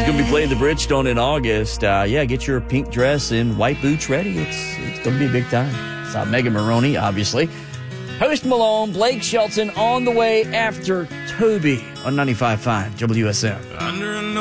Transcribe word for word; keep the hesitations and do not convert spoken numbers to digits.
going to be playing the Bridgestone in August. Uh, yeah, get your pink dress and white boots ready. It's it's going to be a big time. It's uh, Megan Maroney, obviously. Post Malone, Blake Shelton on the way after Toby on ninety-five point five W S M. Under